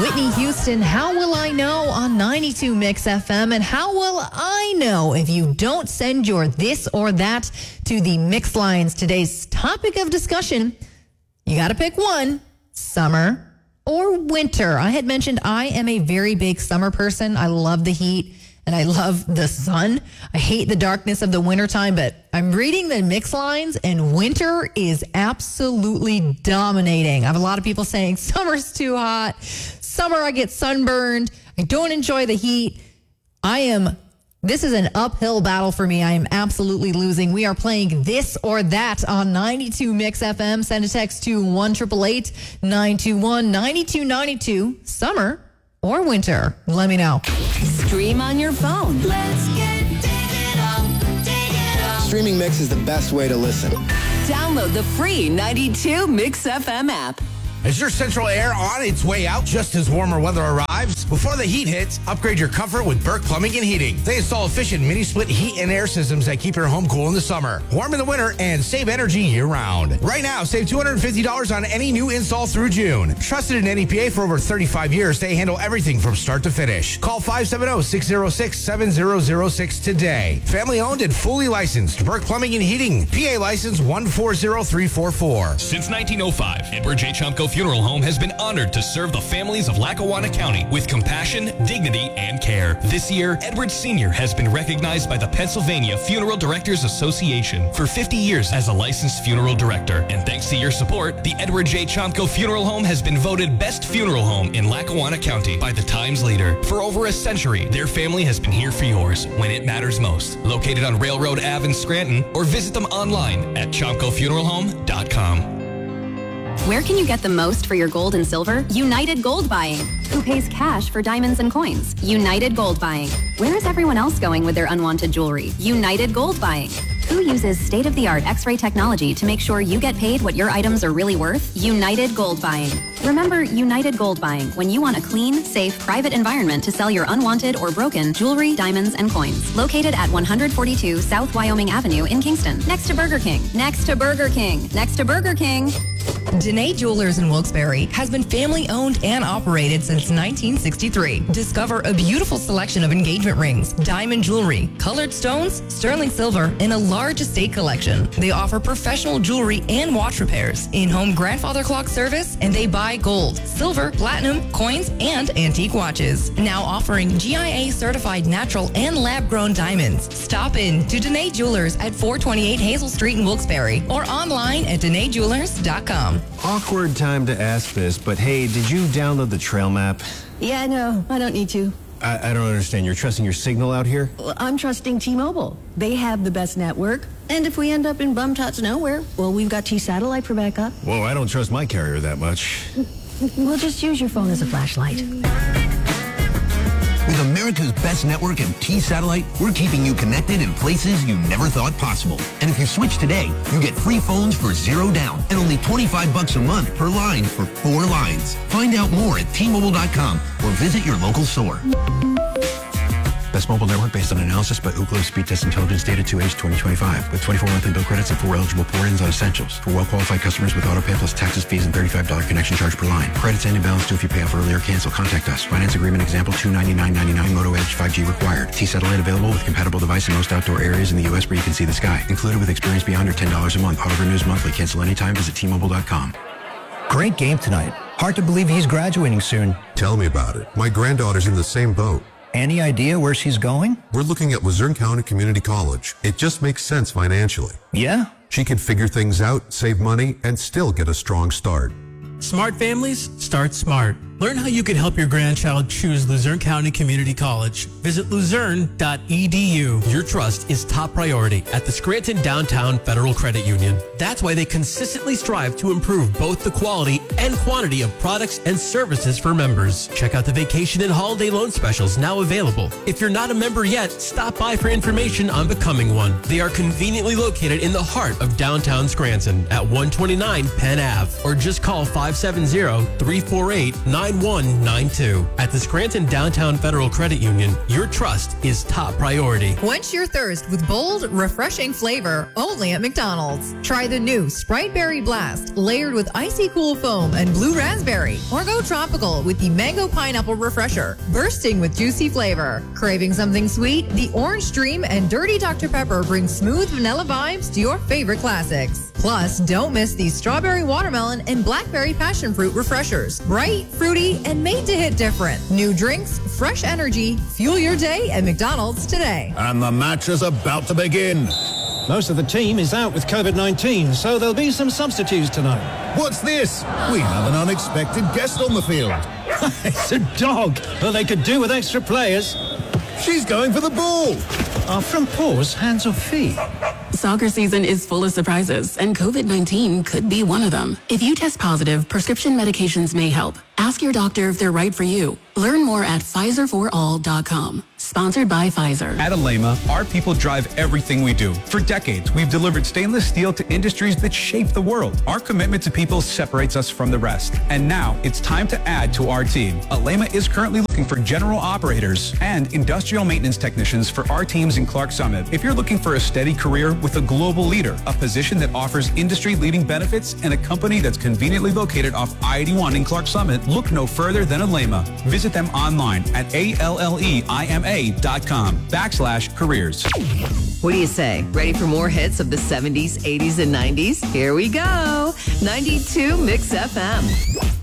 Whitney Houston, How Will I Know on 92 Mix FM? And how will I know if you don't send your this or that to the Mix lines? Today's topic of discussion, you got to pick one, summer or winter. I had mentioned I am a very big summer person. I love the heat and I love the sun. I hate the darkness of the wintertime, but I'm reading the Mix lines and winter is absolutely dominating. I have a lot of people saying summer's too hot. Summer, I get sunburned. I don't enjoy the heat. This is an uphill battle for me. I am absolutely losing. We are playing this or that on 92 Mix FM. Send a text to 1-888-921-9292. Summer or winter? Let me know. Stream on your phone. Let's get digital. Streaming Mix is the best way to listen. Download the free 92 Mix FM app. Is your central air on its way out just as warmer weather arrives? Before the heat hits, upgrade your comfort with Burke Plumbing and Heating. They install efficient mini-split heat and air systems that keep your home cool in the summer, warm in the winter, and save energy year-round. Right now, save $250 on any new install through June. Trusted in NEPA for over 35 years, they handle everything from start to finish. Call 570-606-7006 today. Family-owned and fully licensed. Burke Plumbing and Heating. PA license 140344. Since 1905, Edward J. Chomko Funeral Home has been honored to serve the families of Lackawanna County with compassion, dignity, and care. This year, Edward Sr. has been recognized by the Pennsylvania Funeral Directors Association for 50 years as a licensed funeral director. And thanks to your support, the Edward J. Chomko Funeral Home has been voted Best Funeral Home in Lackawanna County by the Times Leader. For over a century, their family has been here for yours when it matters most. Located on Railroad Ave in Scranton, or visit them online at chomkofuneralhome.com. Where can you get the most for your gold and silver? United Gold Buying. Who pays cash for diamonds and coins? United Gold Buying. Where is everyone else going with their unwanted jewelry? United Gold Buying. Who uses state-of-the-art X-ray technology to make sure you get paid what your items are really worth? United Gold Buying. Remember United Gold Buying when you want a clean, safe, private environment to sell your unwanted or broken jewelry, diamonds, and coins. Located at 142 South Wyoming Avenue in Kingston. Next to Burger King. Next to Burger King. Next to Burger King. Dene Jewelers in Wilkes-Barre has been family-owned and operated since 1963. Discover a beautiful selection of engagement rings, diamond jewelry, colored stones, sterling silver, and a large estate collection. They offer professional jewelry and watch repairs, in-home grandfather clock service, and they buy gold, silver, platinum, coins, and antique watches. Now offering GIA-certified natural and lab-grown diamonds. Stop in to Dene Jewelers at 428 Hazel Street in Wilkes-Barre or online at DeneJewelers.com. Awkward time to ask this, but hey, did you download the trail map? Yeah, no, I don't need to. I don't understand. You're trusting your signal out here? Well, I'm trusting T-Mobile. They have the best network. And if we end up in bumtots nowhere, well, we've got T-Satellite for backup. Whoa, I don't trust my carrier that much. Well, just use your phone as a flashlight. With America's best network and T-Satellite, we're keeping you connected in places you never thought possible. And if you switch today, you get free phones for $0 down and only $25 a month per line for 4 lines. Find out more at T-Mobile.com or visit your local store. Best mobile network based on analysis by Ookla Speed Test Intelligence Data 2H 2025 with 24 monthly bill credits and 4 eligible port-ins on essentials. For well-qualified customers with auto pay plus taxes, fees, and $35 connection charge per line. Credits and imbalance due if you pay off early or cancel. Contact us. Finance agreement example $299.99 Moto Edge 5G required. T-Satellite available with compatible device in most outdoor areas in the U.S. where you can see the sky. Included with experience beyond or $10 a month. Auto renews monthly. Cancel anytime. Visit T-Mobile.com. Great game tonight. Hard to believe he's graduating soon. Tell me about it. My granddaughter's in the same boat. Any idea where she's going? We're looking at Luzerne County Community College. It just makes sense financially. Yeah? She can figure things out, save money, and still get a strong start. Smart families start smart. Learn how you can help your grandchild choose Luzerne County Community College. Visit luzerne.edu. Your trust is top priority at the Scranton Downtown Federal Credit Union. That's why they consistently strive to improve both the quality and quantity of products and services for members. Check out the vacation and holiday loan specials now available. If you're not a member yet, stop by for information on becoming one. They are conveniently located in the heart of downtown Scranton at 129 Penn Ave, or just call 570-348-9 888-289-9192. At the Scranton Downtown Federal Credit Union, your trust is top priority. Quench your thirst with bold, refreshing flavor only at McDonald's. Try the new Sprite Berry Blast, layered with icy cool foam and blue raspberry. Or go tropical with the Mango Pineapple Refresher, bursting with juicy flavor. Craving something sweet? The Orange Dream and Dirty Dr. Pepper bring smooth vanilla vibes to your favorite classics. Plus, don't miss the Strawberry Watermelon and Blackberry Passion Fruit Refreshers. Bright, fruity, and made to hit different. New drinks, fresh energy. Fuel your day at McDonald's today. And the match is about to begin. Most of the team is out with COVID-19, so there'll be some substitutes tonight. What's this? We have an unexpected guest on the field. It's a dog. Well, they could do with extra players. She's going for the ball. Are front paws hands or feet? Soccer season is full of surprises, and COVID-19 could be one of them. If you test positive, prescription medications may help. Ask your doctor if they're right for you. Learn more at PfizerForAll.com. Sponsored by Pfizer. At Alema, our people drive everything we do. For decades, we've delivered stainless steel to industries that shape the world. Our commitment to people separates us from the rest. And now it's time to add to our team. Alema is currently looking for general operators and industrial maintenance technicians for our teams in Clark Summit. If you're looking for a steady career with a global leader, a position that offers industry-leading benefits, and a company that's conveniently located off I-81 in Clark Summit, look no further than Alema. Visit them online at alleima.com/careers. What do you say? Ready for more hits of the 70s, 80s, and 90s? Here we go. 92 Mix FM.